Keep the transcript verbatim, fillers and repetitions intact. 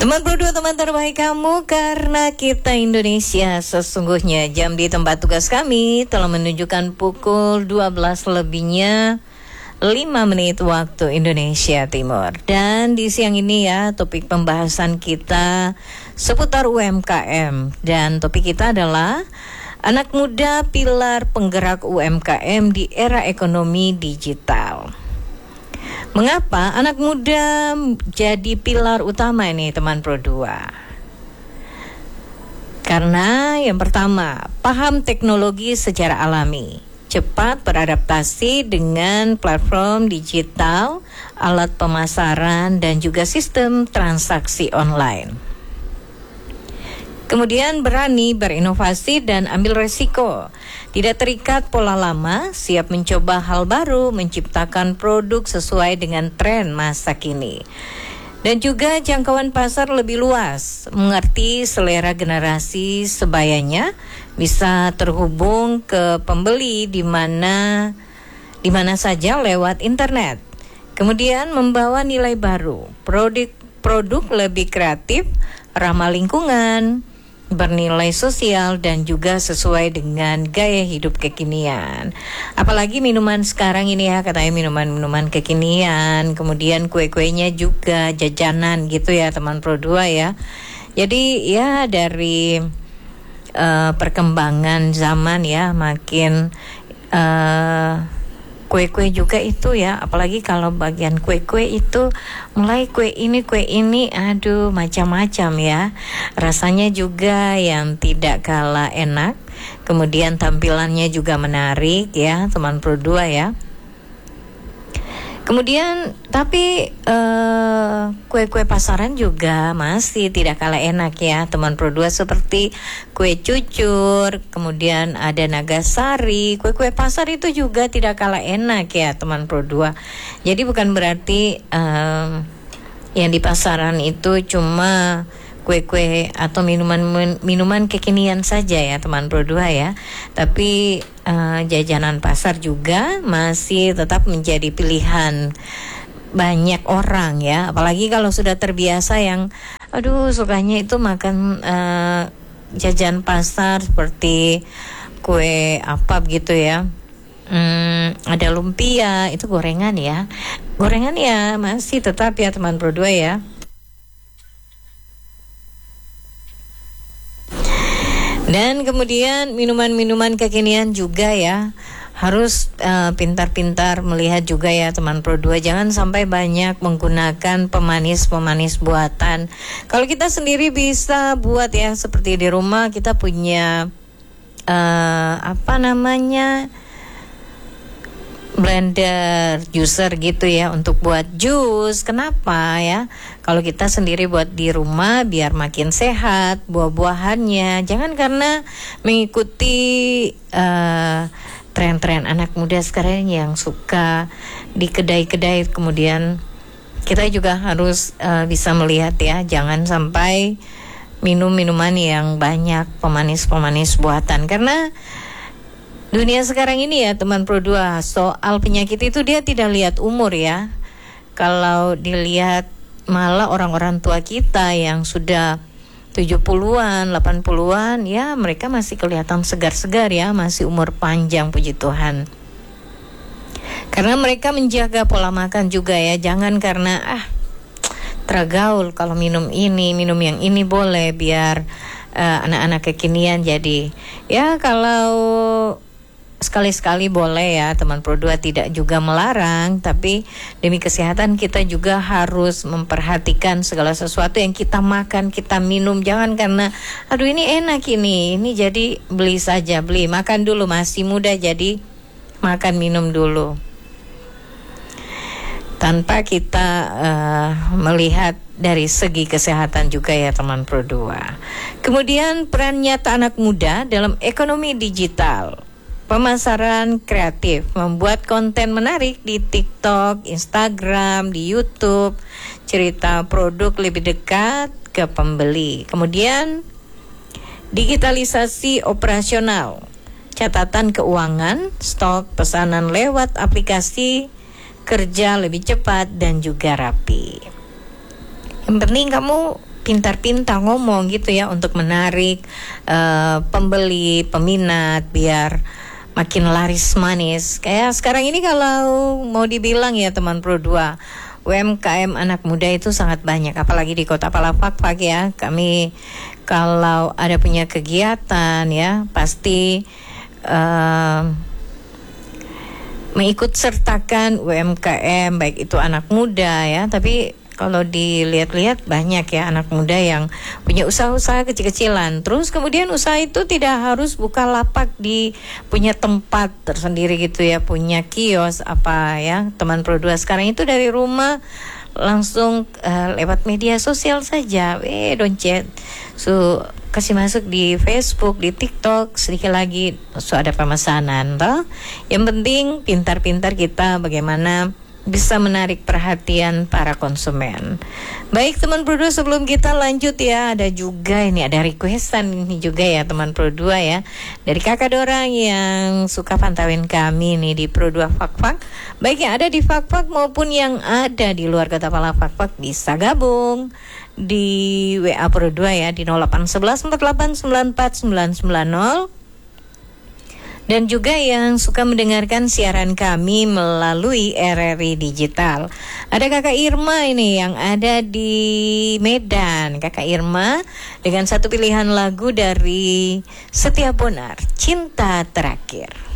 Teman Pro dua, teman terbaik kamu, karena kita Indonesia. Sesungguhnya jam di tempat tugas kami telah menunjukkan pukul dua belas lebihnya lima menit waktu Indonesia Timur. Dan di siang ini ya, topik pembahasan kita seputar U M K M. Dan topik kita adalah anak muda pilar penggerak U M K M di era ekonomi digital. Mengapa anak muda jadi pilar utama ini teman Pro dua? Karena yang pertama, paham teknologi secara alami, cepat beradaptasi dengan platform digital, alat pemasaran, dan juga sistem transaksi online. Kemudian berani berinovasi dan ambil resiko. Tidak terikat pola lama, siap mencoba hal baru, menciptakan produk sesuai dengan tren masa kini. Dan juga jangkauan pasar lebih luas, mengerti selera generasi sebayanya, bisa terhubung ke pembeli di mana di mana saja lewat internet. Kemudian membawa nilai baru, produk produk lebih kreatif, ramah lingkungan, bernilai sosial, dan juga sesuai dengan gaya hidup kekinian. Apalagi minuman sekarang ini ya, katanya minuman-minuman kekinian, kemudian kue-kuenya juga jajanan gitu ya teman Pro dua ya. Jadi ya dari uh, perkembangan zaman ya, makin uh, kue-kue juga itu ya, apalagi kalau bagian kue-kue itu mulai kue ini kue ini aduh macam-macam ya, rasanya juga yang tidak kalah enak, kemudian tampilannya juga menarik ya teman Pro dua ya. Kemudian tapi uh, kue-kue pasaran juga masih tidak kalah enak ya teman Pro dua, seperti kue cucur, kemudian ada Nagasari. Kue-kue pasar itu juga tidak kalah enak ya teman Pro dua. Jadi bukan berarti um, yang di pasaran itu cuma kue-kue atau minuman minuman kekinian saja ya teman Pro dua ya. Tapi uh, jajanan pasar juga masih tetap menjadi pilihan banyak orang ya. Apalagi kalau sudah terbiasa yang aduh sukanya itu makan uh, jajan pasar seperti kue apa gitu ya. Hmm, ada lumpia, itu gorengan ya. Gorengan ya masih tetap ya teman Pro dua ya. Dan kemudian minuman-minuman kekinian juga ya, harus uh, pintar-pintar melihat juga ya teman Pro dua. Jangan sampai banyak menggunakan pemanis-pemanis buatan. Kalau kita sendiri bisa buat ya, seperti di rumah kita punya uh, apa namanya blender, juicer gitu ya untuk buat jus. Kenapa ya? Kalau kita sendiri buat di rumah biar makin sehat buah-buahannya. Jangan karena mengikuti uh, tren-tren anak muda sekarang yang suka di kedai-kedai, kemudian kita juga harus uh, bisa melihat ya, jangan sampai minum minuman yang banyak pemanis-pemanis buatan. Karena dunia sekarang ini ya teman Pro dua, soal penyakit itu dia tidak lihat umur ya. Kalau dilihat malah orang-orang tua kita yang sudah tujuh puluhan, delapan puluhan ya, mereka masih kelihatan segar-segar ya, masih umur panjang puji Tuhan. Karena mereka menjaga pola makan juga ya. Jangan karena ah tergaul kalau minum ini, minum yang ini boleh, biar uh, anak-anak kekinian jadi ya. Kalau sekali-sekali boleh ya teman Pro dua, tidak juga melarang, tapi demi kesehatan kita juga harus memperhatikan segala sesuatu yang kita makan, kita minum. Jangan karena aduh ini enak ini, ini jadi beli saja, beli, makan dulu, masih muda jadi makan minum dulu, tanpa kita uh, melihat dari segi kesehatan juga ya teman Pro dua. Kemudian peran nyata anak muda dalam ekonomi digital. Pemasaran kreatif, membuat konten menarik di TikTok, Instagram, di YouTube, cerita produk lebih dekat ke pembeli. Kemudian digitalisasi operasional, catatan keuangan, stok pesanan lewat aplikasi, kerja lebih cepat dan juga rapi. Yang penting kamu pintar-pintar ngomong gitu ya untuk menarik uh, pembeli, peminat biar makin laris manis. Kayak sekarang ini kalau mau dibilang ya teman Pro dua, U M K M anak muda itu sangat banyak, apalagi di Kota Palafak ya. Kami kalau ada punya kegiatan ya pasti uh, mengikut sertakan U M K M, baik itu anak muda ya. Tapi kalau dilihat-lihat banyak ya anak muda yang punya usaha-usaha kecil-kecilan. Terus kemudian usaha itu tidak harus buka lapak di punya tempat tersendiri gitu ya, punya kios apa ya. Teman Pro dua sekarang itu dari rumah langsung uh, lewat media sosial saja. Eh doncet. So kasih masuk di Facebook, di TikTok, sedikit lagi so ada pemesanan toh. Yang penting pintar-pintar kita bagaimana bisa menarik perhatian para konsumen. Baik teman Pro dua, sebelum kita lanjut ya, ada juga ini ada requestan ini juga ya teman Pro dua ya, dari kakak Dorang yang suka pantauin kami nih di Pro dua Fakfak. Baik yang ada di Fakfak maupun yang ada di luar Kota Palafak bisa gabung di W A Pro dua ya di nol delapan satu satu empat delapan sembilan empat sembilan sembilan nol. Dan juga yang suka mendengarkan siaran kami melalui R R I Digital. Ada kakak Irma ini yang ada di Medan. Kakak Irma dengan satu pilihan lagu dari Setia Bonar, Cinta Terakhir.